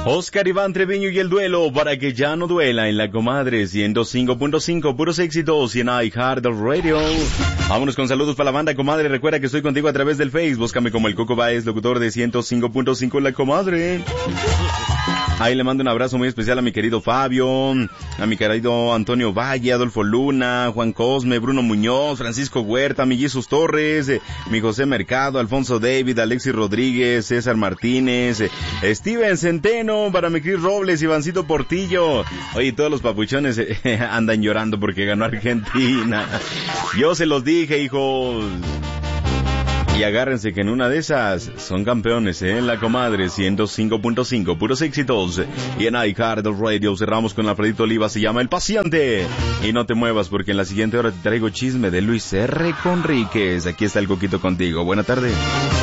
Oscar Iván Treviño y el duelo para que ya no duela en la comadre 105.5, puros éxitos y en iHeart Radio. Vámonos con saludos para la banda, comadre. Recuerda que estoy contigo a través del Face. Búscame como el Coco Baez, locutor de 105.5 la comadre. Ahí le mando un abrazo muy especial a mi querido Fabio, a mi querido Antonio Valle, Adolfo Luna, Juan Cosme, Bruno Muñoz, Francisco Huerta, mi Jesus Torres, mi José Mercado, Alfonso David, Alexis Rodríguez, César Martínez, Steven Centeno, para mi Cris Robles, Ivancito Portillo. Oye, todos los papuchones andan llorando porque ganó Argentina. Yo se los dije, hijos. Y agárrense que en una de esas son campeones, en la comadre 105.5, puros éxitos. Y en iHeart Radio cerramos con Alfredito Oliva, se llama El Paciente. Y no te muevas porque en la siguiente hora te traigo chisme de Luis R. Conríquez. Aquí está el Coquito contigo. Buena tarde.